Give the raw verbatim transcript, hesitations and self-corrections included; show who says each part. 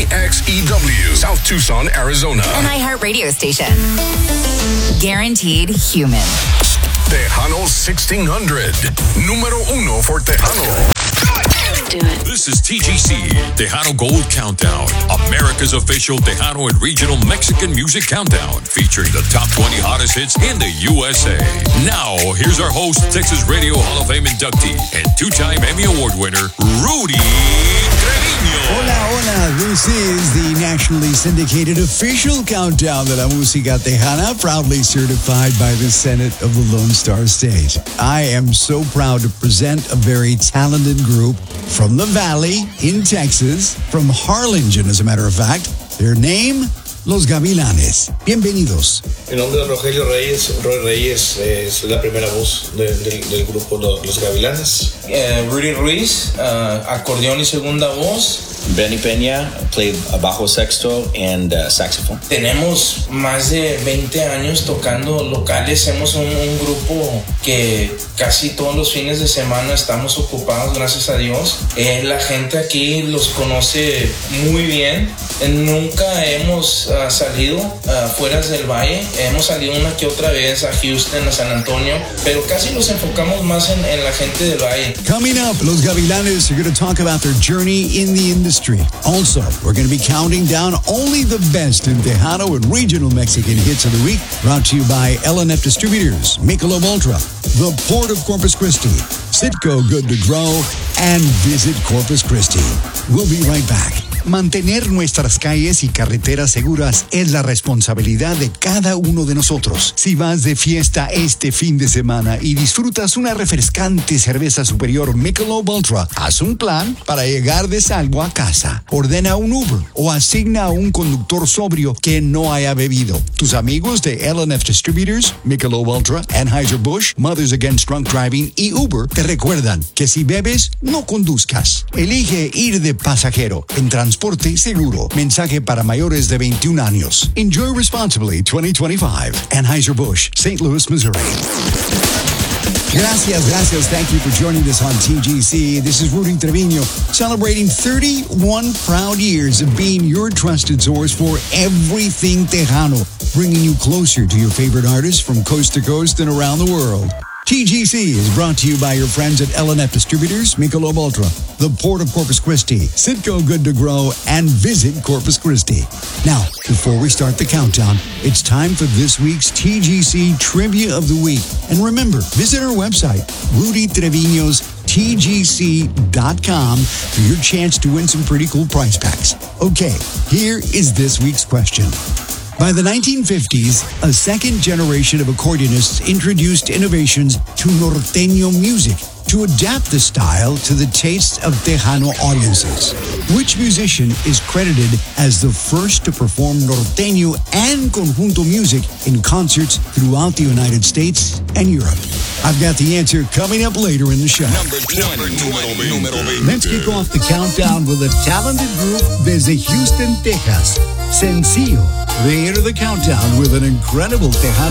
Speaker 1: K X E W, South Tucson, Arizona.
Speaker 2: An iHeart radio station. Guaranteed human.
Speaker 1: Tejano sixteen hundred. Número uno for Tejano.
Speaker 3: Do it.
Speaker 4: This is T G C, Tejano Gold Countdown, America's official Tejano and regional Mexican music countdown, featuring the top twenty hottest hits in the U S A. Now, here's our host, Texas Radio Hall of Fame inductee, and two-time Emmy Award winner, Rudy Trevino.
Speaker 5: Hola, hola. This is the nationally syndicated official countdown de la música tejana, proudly certified by the Senate of the Lone Star State. I am so proud to present a very talented group from the Valley in Texas, from Harlingen, as a matter of fact. Their name, Los Gavilanes. Bienvenidos.
Speaker 6: Mi nombre es Rogelio Reyes. Roy Reyes, eh, soy la primera voz de, de, del grupo Los Gavilanes.
Speaker 7: Uh, Rudy Ruiz, uh, acordeón y segunda voz.
Speaker 8: Benny Peña, played bajo sexto and uh, saxophone.
Speaker 7: Tenemos más de veinte años tocando locales. Somos un, un grupo que casi todos los fines de semana estamos ocupados, gracias a Dios. Eh, la gente aquí los conoce muy bien. Eh, nunca hemos uh, salido uh, fuera del valle. Hemos salido una que otra vez a Houston, a San Antonio, pero casi nos enfocamos más en, en la gente del valle.
Speaker 5: Coming up, Los Gavilanes are going to talk about their journey in the industry. Also, we're going to be counting down only the best in Tejano and regional Mexican hits of the week, brought to you by L N F Distributors, Michelob Ultra, the Port of Corpus Christi, Citgo Good to Grow, and Visit Corpus Christi. We'll be right back. Mantener nuestras calles y carreteras seguras es la responsabilidad de cada uno de nosotros. Si vas de fiesta este fin de semana y disfrutas una refrescante cerveza superior Michelob Ultra, haz un plan para llegar de salvo a casa. Ordena un Uber o asigna a un conductor sobrio que no haya bebido. Tus amigos de L N F Distributors, Michelob Ultra, Anheuser-Busch, Mothers Against Drunk Driving y Uber te recuerdan que si bebes, no conduzcas. Elige ir de pasajero en transporte seguro. Mensaje para mayores de veintiún años. Enjoy responsibly twenty twenty-five. Anheuser-Busch, Saint Louis, Missouri. Gracias, gracias. Thank you for joining us on T G C. This is Rudy Trevino, celebrating thirty-one proud years of being your trusted source for everything Tejano, bringing you closer to your favorite artists from coast to coast and around the world. T G C is brought to you by your friends at L N F Distributors, Michelob Ultra, the Port of Corpus Christi, Citgo Good to Grow, and Visit Corpus Christi. Now, before we start the countdown, it's time for this week's T G C Trivia of the Week. And remember, visit our website, Rudy Trevino's T G C dot com, for your chance to win some pretty cool prize packs. Okay, here is this week's question. By the nineteen fifties, a second generation of accordionists introduced innovations to norteño music to adapt the style to the tastes of Tejano audiences. Which musician is credited as the first to perform norteño and conjunto music in concerts throughout the United States and Europe? I've got the answer coming up later in the show.
Speaker 4: Number twenty.
Speaker 5: Let's kick off the countdown with a talented group desde Houston, Texas. Sencillo. They enter the countdown with an incredible Tejano